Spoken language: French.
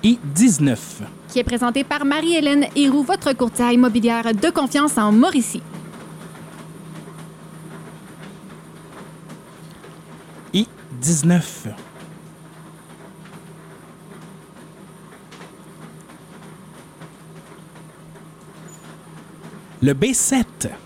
I-19. Qui est présenté par Marie-Hélène Héroux, votre courtière immobilière de confiance en Mauricie. I-19. Le B7.